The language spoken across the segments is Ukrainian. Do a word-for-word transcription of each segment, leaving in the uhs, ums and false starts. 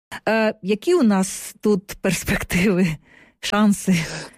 Е, які у нас тут перспективи, шанси?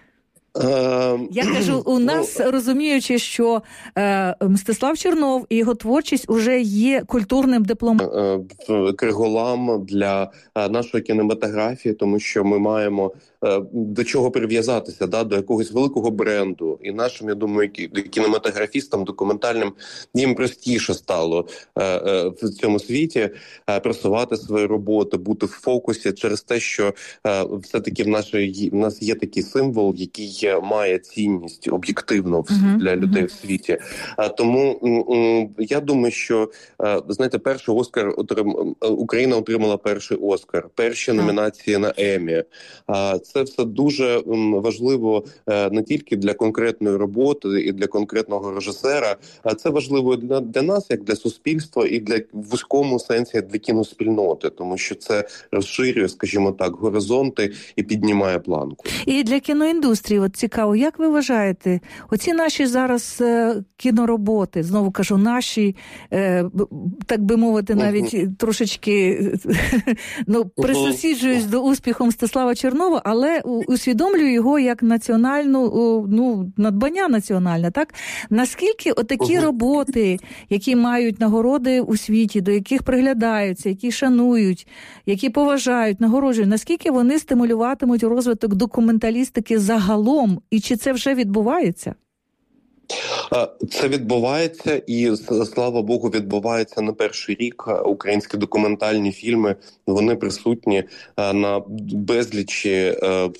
Я кажу, у нас, розуміючи, що е, Мстислав Чернов і його творчість уже є культурним дипломом. Криголам для нашої кінематографії, тому що ми маємо е, до чого прив'язатися, да, до якогось великого бренду. І нашим, я думаю, кінематографістам, документальним, їм простіше стало е, е, в цьому світі е, просувати свої роботи, бути в фокусі через те, що е, все-таки в, нашій, в нас є такий символ, який має цінність об'єктивно uh-huh. для людей uh-huh. в світі. А, тому м, я думаю, що, знаєте, перший Оскар отрим... Україна отримала перший Оскар, перші uh-huh. номінації на Еммі. А, це все дуже м, важливо не тільки для конкретної роботи і для конкретного режисера, а це важливо для, для нас, як для суспільства, і для в вузькому сенсі для кіноспільноти, тому що це розширює, скажімо так, горизонти і піднімає планку. І для кіноіндустрії, от цікаво, як ви вважаєте, оці наші зараз е, кінороботи, знову кажу, наші, е, так би мовити, навіть uh-huh. трошечки ну, присусіджуюсь uh-huh. до успіху Мстислава Чернова, але усвідомлюю його як національну, ну, надбання національне, так? Наскільки отакі uh-huh. роботи, які мають нагороди у світі, до яких приглядаються, які шанують, які поважають, нагороджують, наскільки вони стимулюватимуть розвиток документалістики загалом? І чи це вже відбувається? Це відбувається, і, слава Богу, відбувається не перший рік. Українські документальні фільми, вони присутні на безлічі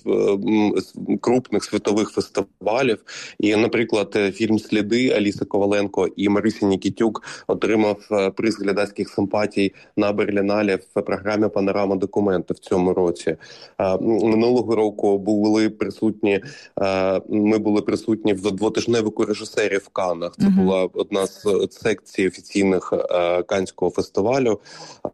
крупних світових фестивалів. І, наприклад, фільм «Сліди» Аліси Коваленко і Марисі Нікітюк отримав приз глядацьких симпатій на Берлінале в програмі «Панорама документи» в цьому році. Минулого року були присутні, ми були присутні в двотижневику режисерів в Каннах. Це uh-huh. була одна з секцій офіційних е, Каннського фестивалю.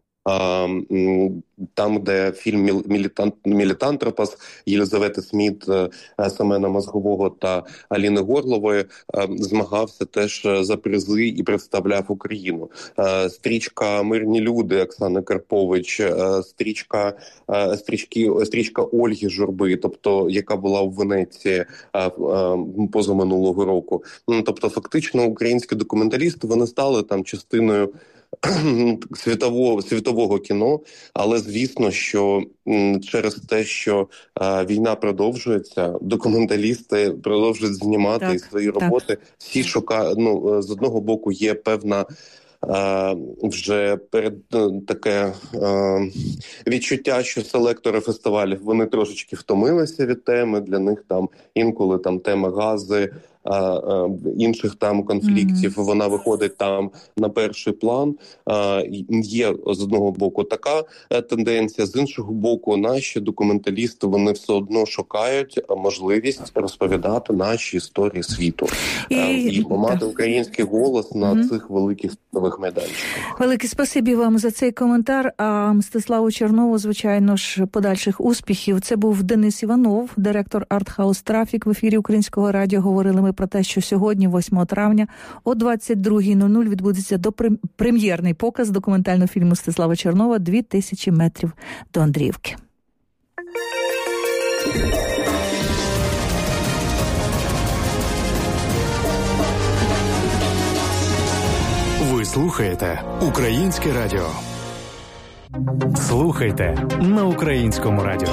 Е, там, де фільм «Мілітант, «Мілітантропос» Єлизавети Сміт, Семена Мозгового та Аліни Горлової е, змагався теж за призи і представляв Україну. Е, стрічка «Мирні люди» Оксани Карпович, е, стрічка, е, стрічки, стрічка Ольги Журби, тобто, яка була в Венеції е, е, позаминулого року. Ну, тобто, фактично, українські документалісти, вони стали там частиною світового, світового кіно, але звісно, що м, через те, що а, війна продовжується, документалісти продовжують знімати так, свої роботи. Так. Всі шукають, ну, з одного боку є певна а, вже перед таке а, відчуття, що селектори фестивалів, вони трошечки втомилися від теми, для них там інколи там тема гази, А, а, інших там конфліктів, mm-hmm. вона виходить там на перший план. А, є з одного боку така тенденція, з іншого боку, наші документалісти, вони все одно шукають можливість розповідати наші історії світу. І, а, і мати український голос на mm-hmm. цих великих світових майданчиках. Велике спасибі вам за цей коментар. А Мстиславу Чернову, звичайно ж, подальших успіхів. Це був Денис Іванов, директор «Артхаус Трафік» в ефірі Українського радіо. Говорили ми про те, що сьогодні, восьмого травня, о двадцять другій нуль нуль відбудеться допрем'єрний показ документального фільму Мстислава Чернова «Дві тисячі метрів до Андріївки». Ви слухаєте Українське радіо. Слухайте на Українському радіо.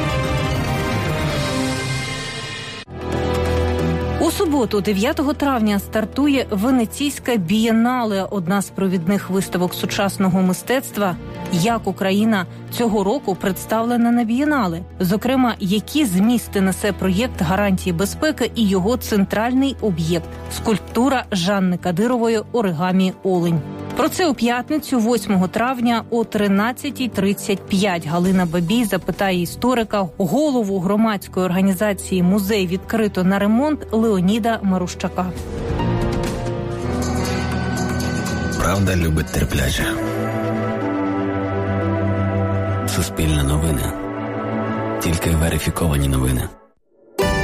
У суботу, дев'ятого травня, стартує Венеційська бієнале, одна з провідних виставок сучасного мистецтва. Як Україна цього року представлена на бієнале? Зокрема, які змісти несе проєкт гарантії безпеки і його центральний об'єкт – скульптура Жанни Кадирової «Оригамі Олень». Про це у п'ятницю, восьмого травня, о тринадцятій тридцять п'ять Галина Бабій запитає історика, голову громадської організації «Музей відкрито на ремонт» Леоніда Марущака. Правда любить терпляче. Суспільне новини. Тільки верифіковані новини.